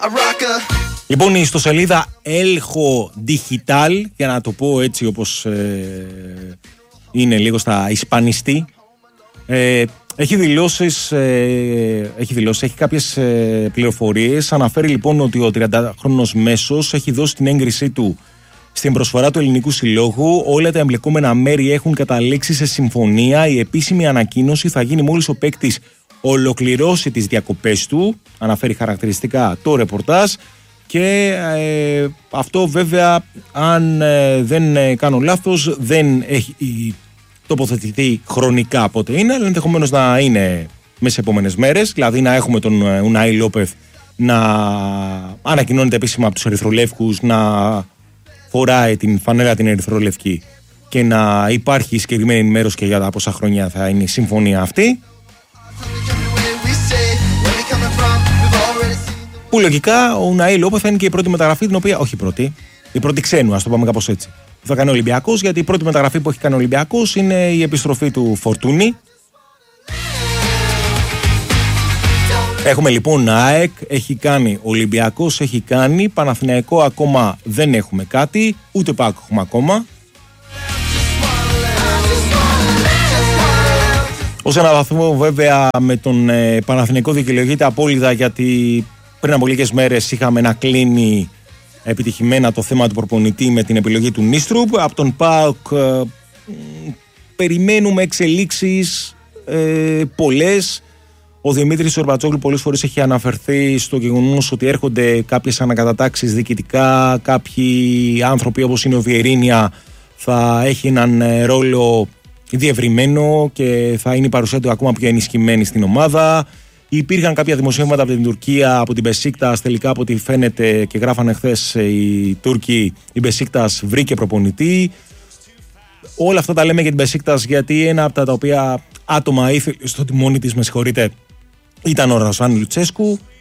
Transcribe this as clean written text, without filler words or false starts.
Λοιπόν, η ιστοσελίδα Eljo Digital, για να το πω έτσι όπως είναι λίγο στα ισπανιστή, έχει κάποιες πληροφορίες. Αναφέρει λοιπόν ότι ο 30χρονος μέσος έχει δώσει την έγκρισή του στην προσφορά του Ελληνικού Συλλόγου. Όλα τα εμπλεκόμενα μέρη έχουν καταλήξει σε συμφωνία. Η επίσημη ανακοίνωση θα γίνει μόλις ο παίκτης ολοκληρώσει τις διακοπές του. Αναφέρει χαρακτηριστικά το ρεπορτάζ. Και αυτό βέβαια, αν δεν κάνω λάθος, δεν έχει τοποθετηθεί χρονικά πότε είναι, αλλά ενδεχομένως να είναι μέσα σε επόμενες μέρες. Δηλαδή να έχουμε τον Ουνάι Λόπεθ να ανακοινώνεται επίσημα από τους ερυθρολεύκους, να φοράει την φανέλα την ερυθρολευκή και να υπάρχει συγκεκριμένη ενημέρωση και για τα πόσα χρόνια θα είναι η συμφωνία αυτή. Που λογικά ο Ουνάι Λόπεθ θα είναι και η πρώτη μεταγραφή, την οποία. Όχι η πρώτη ξένου, ας το πάμε κάπως έτσι. Θα κάνει ο Ολυμπιακός, γιατί η πρώτη μεταγραφή που έχει κάνει ο Ολυμπιακός είναι η επιστροφή του Φορτούνη. Έχουμε λοιπόν ΑΕΚ, έχει κάνει Ολυμπιακός, έχει κάνει Παναθηναϊκό, ακόμα δεν έχουμε κάτι, ούτε ΠΑΟΚ έχουμε ακόμα. Ως ένα βαθμό βέβαια με τον Παναθηναϊκό δικαιολογείται απόλυτα, γιατί πριν από λίγες μέρες είχαμε να κλείνει επιτυχημένα το θέμα του προπονητή με την επιλογή του Νίστρουπ. Από τον ΠΑΟΚ περιμένουμε εξελίξεις πολλές. Ο Δημήτρης Σορμπατσόγλου πολλές φορές έχει αναφερθεί στο γεγονός ότι έρχονται κάποιες ανακατατάξεις διοικητικά, κάποιοι άνθρωποι όπως είναι ο Βιερίνια θα έχει έναν ρόλο διευρυμένο και θα είναι η παρουσία του ακόμα πιο ενισχυμένη στην ομάδα. Υπήρχαν κάποια δημοσιεύματα από την Τουρκία, από την Μπεσίκτας, τελικά από ό,τι φαίνεται και γράφανε χθες οι Τούρκοι, η Μπεσίκτας βρήκε προπονητή. Όλα αυτά τα λέμε για την Μπεσίκτας, γιατί ένα από τα οποία άτομα ήθελε στο τιμόνι της, με συγχωρείτε, ήταν ο Ρασβάν Λουτσέσκου.